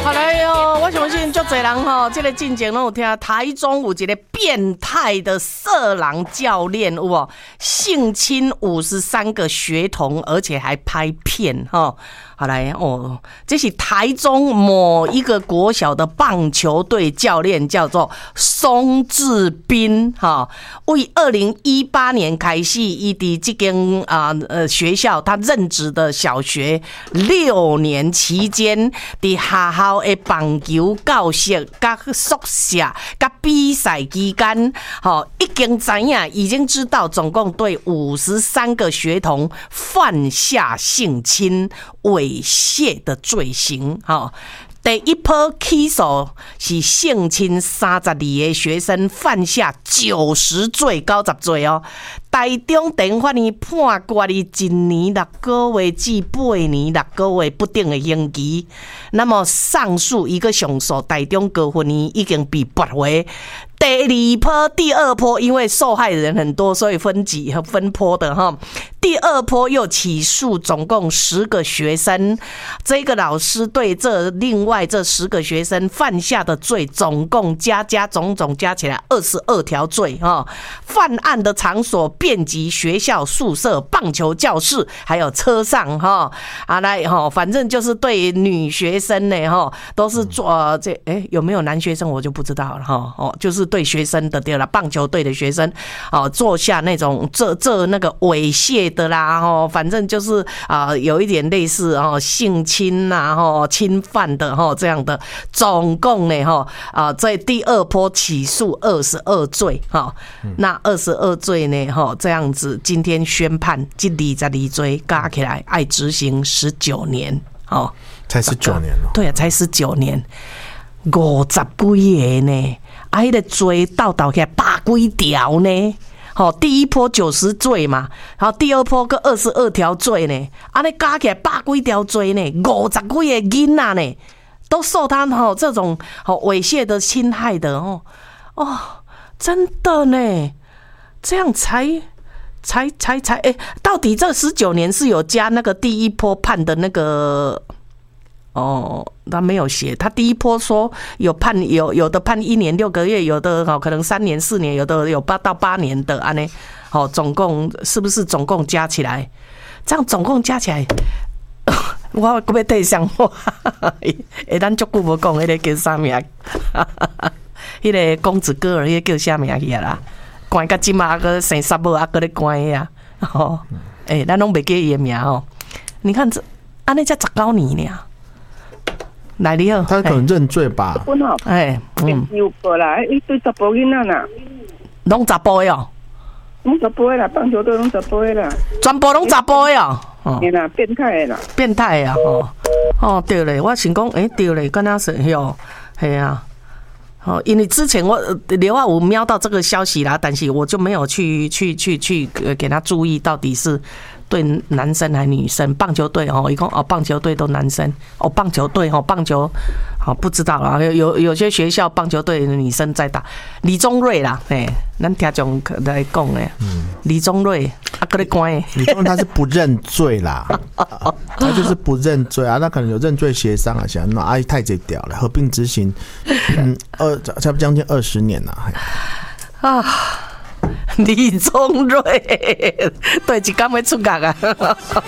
好来哟！我相信足侪人吼，这个进前拢有听台中有一个变态的色狼教练，有无？性侵53个学童，而且还拍片哈。好来哦，这是台中某一个国小的棒球队教练，叫做松志斌哈。为2018年开始，伊伫这间学校，他任职的小学6年期间，伫学校的棒球教室、甲宿舍、甲比赛期间，已经知道总共对53个学童犯下性侵、猥亵的罪行。第一波起诉是性侵32个学生，犯下90罪、90罪哦。台中地法院判决伊1年6个月至8年6个月不等的刑期。那么上述一个上诉，台中高分院已经被驳回。第二波，因为受害人很多，所以分波的哈。第二波又起诉总共10个学生，这个老师对另外这10个学生犯下的罪，总共总加起来22条罪哈。犯案的场所遍及学校宿舍、棒球教室，还有车上哈。反正就是对女学生呢哈，都是做有没有男学生我就不知道了哈。就是对学生的对了，棒球队的学生做下那种那个猥亵的啦反正就是有一点类似性侵啦侵犯的这样的，总共呢在第二波起诉22罪那22罪呢这样子，今天宣判这22罪加起来要执行19年才19年对啊，才19年，50几个呢。那个罪倒起来100几条呢。第一波90罪嘛，然后第二波个22条罪呢，那加起来100几条罪呢，50几个囡仔呢，都受他这种猥亵的侵害的真的呢，这样才到底这19年是有加那个第一波判的那个他没有写，他第一波说有的判1年6个月，有的可能3年4年，有的有到8年的安尼，总共是不是总共加起来？这样总共加起来，我要对想我，咱足久无讲迄个叫啥名？迄个公子哥儿，迄个叫啥名去啦？关到今嘛个生3某个咧关呀，咱拢袂记伊的名你看这安尼才19年呢。来你好， 他可能认罪吧？ 有个啦，一堆查甫囡仔啦， 拢查甫的拢查甫的啦，棒球队拢查甫的啦， 全部拢查甫的对啦，变态的啦， 变态的对咧，我想讲，对咧，跟他是嘿啊。因为之前我刘亚武瞄到这个消息啦，但是我就没有去给他注意到底是对男生还是女生。棒球队一共棒球队都男生棒球队棒球不知道啦，有些学校棒球队的女生在打。李宗瑞啦，咱听众来讲诶，李宗瑞搁咧关诶， 李宗瑞他是不认罪啦，他就是不认罪啊，那可能有认罪协商啊，想那太这条了，合并执行，差不多将近20年了李宗瑞对一天要出狱啊！